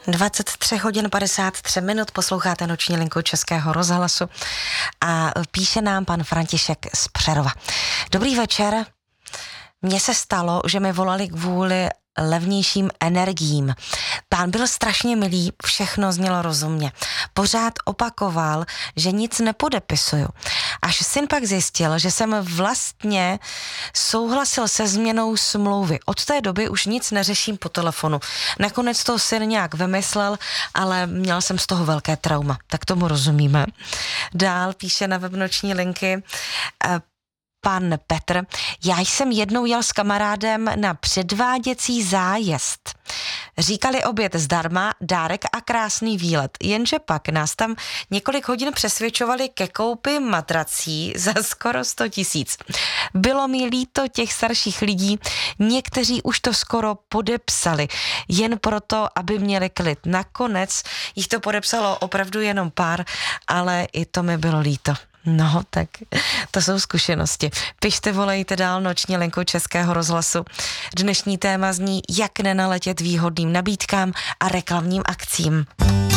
23 hodin 53 minut, posloucháte noční linku Českého rozhlasu a píše nám pan František z Přerova. Dobrý večer, mně se stalo, že mi volali kvůli levnějším energiím. Pán byl strašně milý, všechno znělo rozumně. Pořád opakoval, že nic nepodepisuju. Až syn pak zjistil, že jsem vlastně souhlasil se změnou smlouvy. Od té doby už nic neřeším po telefonu. Nakonec to syn nějak vymyslel, ale měl jsem z toho velké trauma. Tak tomu rozumíme. Dál píše na web noční linky pan Petr. Já jsem jednou jel s kamarádem na předváděcí zájezd. Říkali oběd zdarma, dárek a krásný výlet, jenže pak nás tam několik hodin přesvědčovali ke koupi matrací za skoro 100 000. Bylo mi líto těch starších lidí, někteří už to skoro podepsali, jen proto, aby měli klid. Nakonec jich to podepsalo opravdu jenom pár, ale i to mi bylo líto. No, tak to jsou zkušenosti. Pište, volejte dál noční linku Českého rozhlasu. Dnešní téma zní, jak nenaletět výhodným nabídkám a reklamním akcím.